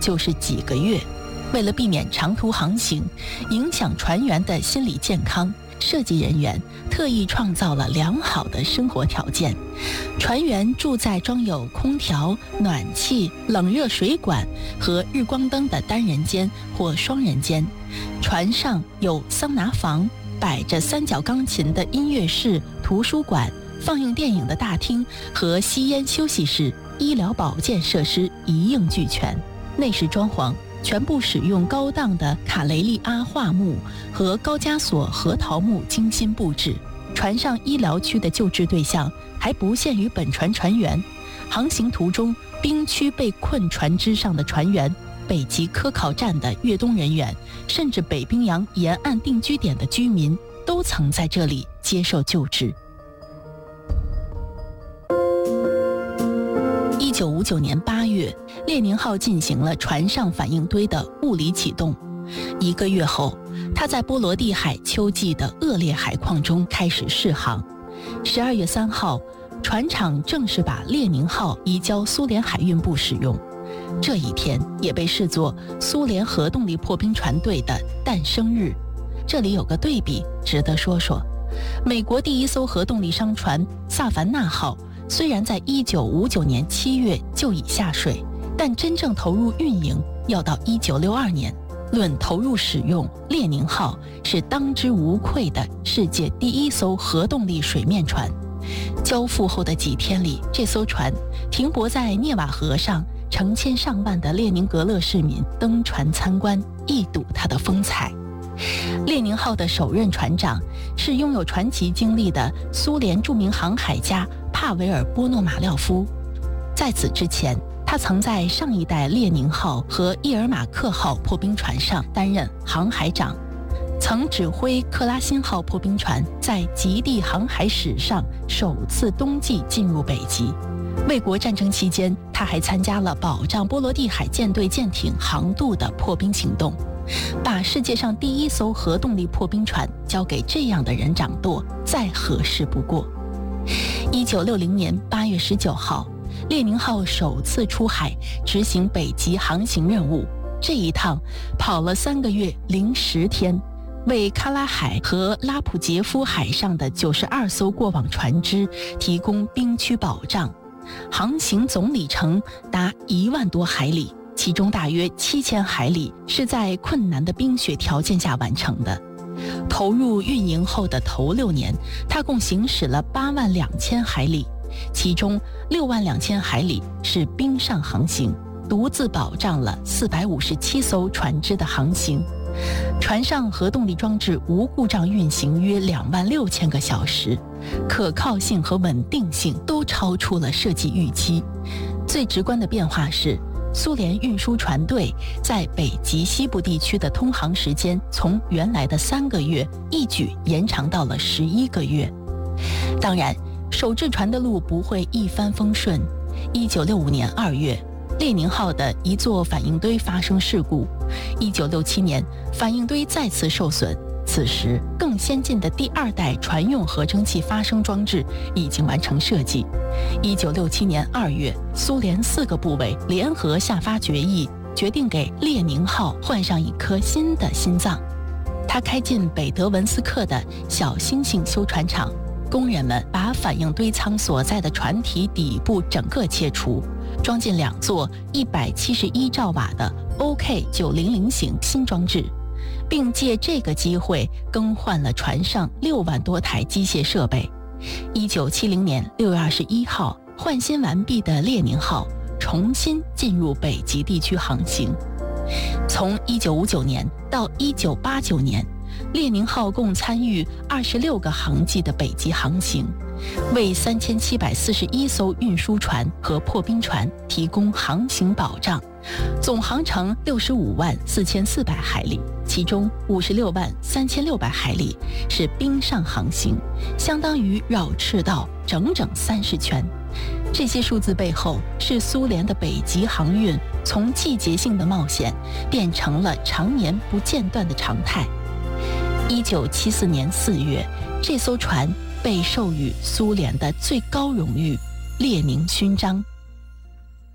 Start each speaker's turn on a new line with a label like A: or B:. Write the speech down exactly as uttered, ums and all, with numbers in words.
A: 就是几个月。为了避免长途航行影响船员的心理健康，设计人员特意创造了良好的生活条件。船员住在装有空调、暖气、冷热水管和日光灯的单人间或双人间。船上有桑拿房，摆着三角钢琴的音乐室、图书馆、放映电影的大厅和吸烟休息室，医疗保健设施一应俱全。内饰装潢全部使用高档的卡雷利阿桦木和高加索核桃木精心布置。船上医疗区的救治对象还不限于本船船员，航行途中冰区被困船只上的船员、北极科考站的越冬人员，甚至北冰洋沿岸定居点的居民，都曾在这里接受救治。一九五九年八月，列宁号进行了船上反应堆的物理启动。一个月后，它在波罗的海秋季的恶劣海况中开始试航。十二月三号，船厂正式把列宁号移交苏联海运部使用。这一天也被视作苏联核动力破冰船队的诞生日。这里有个对比值得说说：美国第一艘核动力商船萨凡纳号虽然在一九五九年七月就已下水，但真正投入运营要到一九六二年。论投入使用，列宁号是当之无愧的世界第一艘核动力水面船。交付后的几天里，这艘船停泊在涅瓦河上，成千上万的列宁格勒市民登船参观，一睹它的风采。列宁号的首任船长是拥有传奇经历的苏联著名航海家帕维尔·波诺马廖夫。在此之前，他曾在上一代列宁号和叶尔马克号破冰船上担任航海长，曾指挥克拉辛号破冰船在极地航海史上首次冬季进入北极。卫国战争期间，他还参加了保障波罗的海舰队舰艇航渡的破冰行动。把世界上第一艘核动力破冰船交给这样的人掌舵，再合适不过。一九六零年八月十九号，列宁号首次出海执行北极航行任务。这一趟跑了三个月零十天，为喀拉海和拉普杰夫海上的九十二艘过往船只提供冰区保障。航行总里程达一万多海里，其中大约七千海里是在困难的冰雪条件下完成的。投入运营后的头六年，它共行驶了八万两千海里，其中六万两千海里是冰上航行，独自保障了四百五十七艘船只的航行。船上核动力装置无故障运行约两万六千个小时，可靠性和稳定性都超出了设计预期。最直观的变化是，苏联运输船队在北极西部地区的通航时间从原来的三个月一举延长到了十一个月。当然，手制船的路不会一帆风顺。一九六五年二月，列宁号的一座反应堆发生事故。一九六七年，反应堆再次受损。此时，更先进的第二代船用合成器发生装置已经完成设计。一九六七年二月，苏联四个部委联合下发决议，决定给列宁号换上一颗新的心脏。他开进北德文斯克的小星星修船厂，工人们把反应堆舱所在的船体底部整个切除，装进两座一百七十一兆瓦的 O K 九零零型新装置，并借这个机会更换了船上六万多台机械设备。一九七零年六月二十一号，换新完毕的列宁号重新进入北极地区航行。从一九五九年到一九八九年，列宁号共参与二十六个航季的北极航行，为三千七百四十一艘运输船和破冰船提供航行保障，总航程六十五万四千四百海里，其中五十六万三千六百海里是冰上航行，相当于绕赤道整整三十圈。这些数字背后是苏联的北极航运从季节性的冒险变成了常年不间断的常态。一九七四年四月，这艘船被授予苏联的最高荣誉列宁勋章。